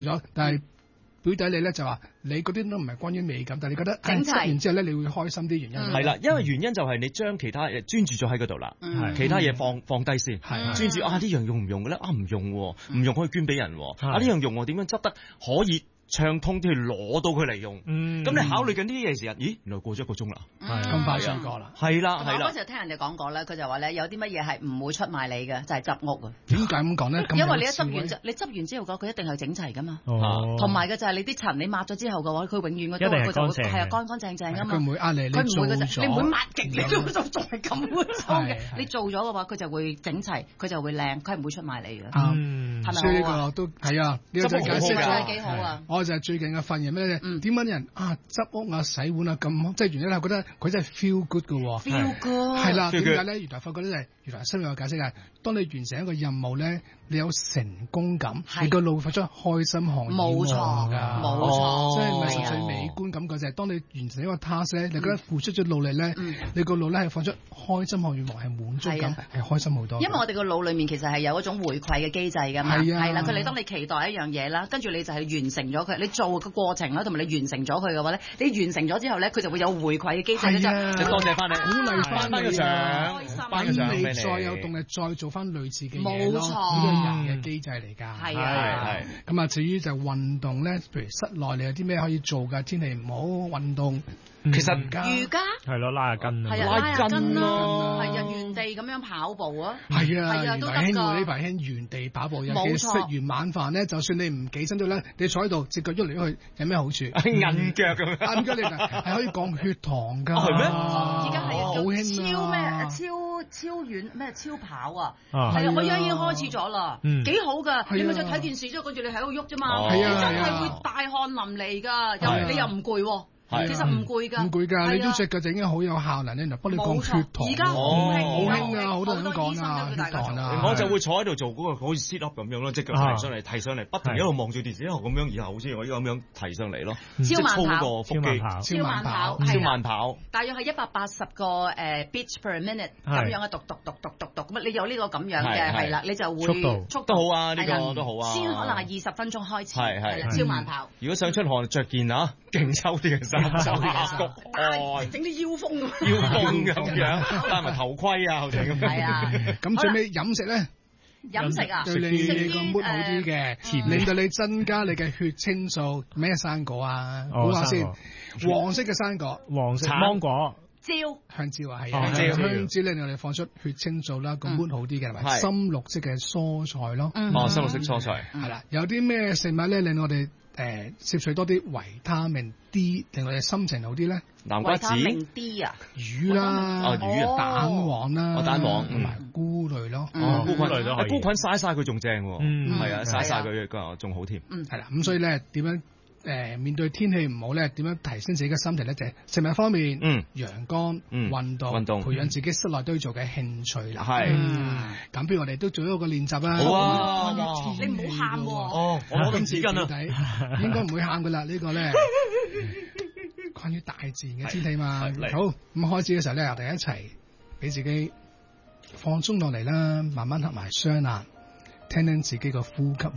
咗，但係表弟你咧就話你嗰啲都唔係關於美感，但係你覺得整齊執完之後咧，你會開心啲原因係啦，因為原因就係你將其他嘢專注咗喺嗰度啦，其他嘢放低先，專注呢樣用唔用嘅咧？唔用喎，唔用可以捐俾人喎，呢樣用我點樣執得可以暢通啲去攞到佢嚟用？咁你考慮緊呢啲嘢時，咦，原來過咗1個鐘啦， 咁快上過啦， 係啦。 我嗰時聽人哋講過咧，佢就話咧有啲乜嘢係唔會出賣你嘅，就係執屋啊。 點解咁講咧？ 因為你一執完之後佢一定係整齊噶嘛。同埋嘅就係你啲塵你抹咗之後嘅話，佢永遠嗰啲佢就會係乾乾淨淨噶嘛。 佢唔會呃你， 佢唔會嘅啫， 你唔會抹極，你都仲係咁污糟嘅。你做咗嘅話，佢就會整齊，佢就會靚，佢係唔會出賣你嘅。係咪？ 所以呢個都係啊，呢個就解釋咗幾好啊！ 我就係最近嘅發現咩咧？點解啲人執屋啊、洗碗啊咁，即係原因係覺得佢真係 feel good 嘅喎。 feel good 係啦，點解咧？原來發覺咧就係原來新嘅解釋係，當你完成一個任務咧，你有成功感，你個腦發出開心汗。冇錯㗎， 冇錯。 所以咪純粹美觀感覺就係當你完成一個 task 咧，你覺得付出咗努力咧，你個腦咧係發出開心汗與係滿足感，係開心好多。 因為我哋個腦裡面其實係有一種回饋嘅機制㗎嘛。係啦，佢你當你期待一樣嘢啦，跟住你就係完成咗佢，你做個過程啦，同埋你完成咗佢嘅話咧，你完成咗之後咧，佢就會有回饋嘅機制咧， 就多謝翻你， 鼓勵翻個獎， 等你再有動力再做翻類似嘅嘢冇錯， 呢個人嘅機制嚟㗎。 係。 咁至於就運動咧，譬如室內你有啲咩可以做㗎？天氣唔好運動。 其實瑜伽係咯，拉下筋， 拉下筋咯，係啊，原地咁樣跑步啊， 係啊，都得㗎。呢排興原地跑步，尤其食完晚飯咧，就算你唔起身都咧，你坐喺度，隻腳喐嚟喐去，有咩好處？ 韌腳咁樣， 韌腳你係可以降血糖㗎。 係咩？ 而家係好興超咩？超遠咩？超跑啊！係啊，我而家已經開始咗啦，幾好㗎。你咪就睇電視之後，跟住你喺度喐啫嘛，你真係會大汗淋漓㗎，你又唔攰喎。其實唔攰㗎， 唔攰㗎，你呢隻腳就已經好有效能咧，嗱幫你降血糖。 而家好興啊，好多人都講啊，血糖啊。 我就會坐喺度做嗰個好似 sit up 咁樣咯，隻腳提上嚟，不停一路望住電視，一路咁樣，然後好似我呢個咁樣提上嚟咯，即係操個腹肌，超慢跑， 大約係180個beats per minute 咁樣嘅讀咁你有呢個咁樣嘅係啦，你就會速度都好啊，呢個都好啊。 先可能係20分鐘開始， 係超慢跑。 如果想出汗，着件勁抽啲嘅衫。整啲腰封咁樣，戴埋頭盔啊，好似咁。 係啊， 咁最尾飲食咧， 飲食啊， 對你個 mood 好啲嘅，令到你增加你嘅血清素。咩生果啊？估下先，黃色嘅生果， 黃色芒果、 香蕉啊，係啊，香蕉咧令我哋放出血清素啦，個 mood 好啲嘅，同埋深綠色嘅蔬菜咯。 深綠色蔬菜係啦，有啲咩食物咧令我哋攝取多啲維他命 D， 令我哋心情好啲咧？ 南瓜子、 維他命 D 啊， 魚啦， 魚蛋黃啦， 蛋黃同埋菇類咯， 菇菌都可以。菇菌曬曬佢仲正喎，係啊，曬曬佢仲好添。 係啦，咁所以咧點樣面對天氣唔好咧，點樣提升自己嘅心情咧？就係食物方面，陽光、運動，培養自己室內都要做嘅興趣啦。 係， 咁不如我哋都做一個練習啦。 好啊， 你唔好喊喎。 我攞緊紙巾啊， 應該唔會喊噶啦，呢個咧關於大自然嘅天氣嘛。好，咁開始嘅時候咧，我哋一齊俾自己放鬆落嚟啦，慢慢合埋雙眼，聽聽自己個呼吸。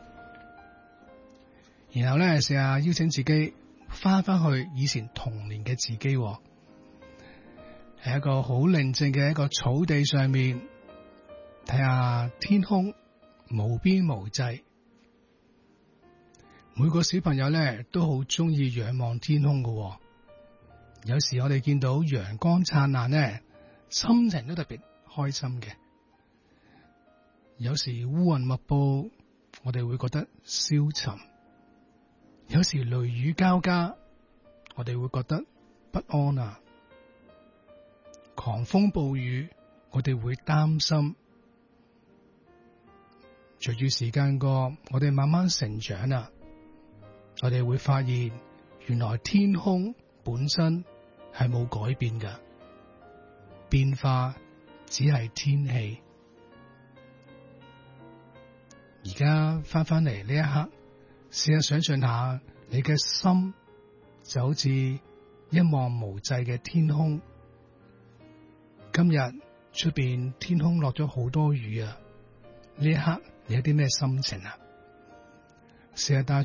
然後咧，試下邀請自己翻去以前童年嘅自己，係一個好寧靜嘅一個草地上面，睇下天空無邊無際。每個小朋友咧都好中意仰望天空㗎，有時我哋見到陽光燦爛咧，心情都特別開心嘅。有時烏雲密布，我哋會覺得消沉。有時雷雨交加，我哋會覺得不安啊！狂風暴雨，我哋會擔心。隨住時間過，我哋慢慢成長啦，我哋會發現，原來天空本身係冇改變㗎，變化只係天氣。而家翻嚟呢一刻，試下想象下，你嘅心就好似一望無際嘅天空。今日出邊天空落咗好多雨啊！呢一刻你有啲咩心情啊？試下帶